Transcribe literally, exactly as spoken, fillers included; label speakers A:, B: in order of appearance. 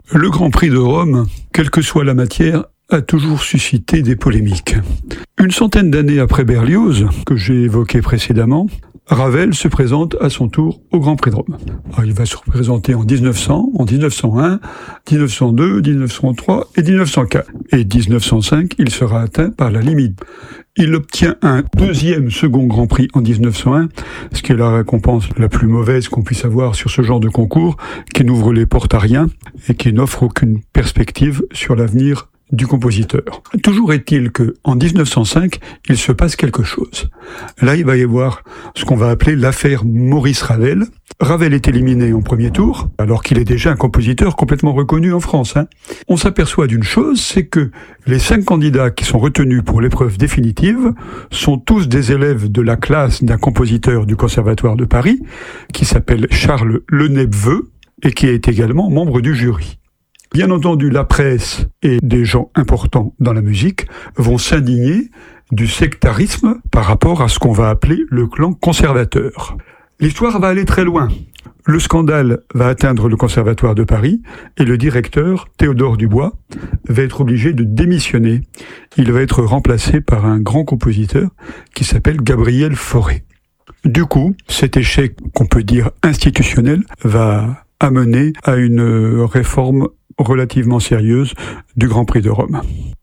A: Le Grand Prix de Rome, quelle que soit la matière, a toujours suscité des polémiques. Une centaine d'années après Berlioz, que j'ai évoqué précédemment, Ravel se présente à son tour au Grand Prix de Rome. Alors, il va se représenter en dix-neuf cents, en dix-neuf cent un, dix-neuf cent deux, dix-neuf cent trois et dix-neuf cent quatre. Et dix-neuf cent cinq, il sera atteint par la limite. Il obtient un deuxième second Grand Prix en dix-neuf cent un, ce qui est la récompense la plus mauvaise qu'on puisse avoir sur ce genre de concours, qui n'ouvre les portes à rien et qui n'offre aucune perspective sur l'avenir du compositeur. Toujours est-il que, en dix-neuf cent cinq, il se passe quelque chose. Là, il va y avoir ce qu'on va appeler l'affaire Maurice Ravel. Ravel est éliminé en premier tour, alors qu'il est déjà un compositeur complètement reconnu en France. Hein. On s'aperçoit d'une chose, c'est que les cinq candidats qui sont retenus pour l'épreuve définitive sont tous des élèves de la classe d'un compositeur du Conservatoire de Paris, qui s'appelle Charles Lenepveu, et qui est également membre du jury. Bien entendu, la presse et des gens importants dans la musique vont s'indigner du sectarisme par rapport à ce qu'on va appeler le clan conservateur. L'histoire va aller très loin. Le scandale va atteindre le Conservatoire de Paris et le directeur, Théodore Dubois, va être obligé de démissionner. Il va être remplacé par un grand compositeur qui s'appelle Gabriel Fauré. Du coup, cet échec qu'on peut dire institutionnel va amener à une réforme relativement sérieuse du Grand Prix de Rome.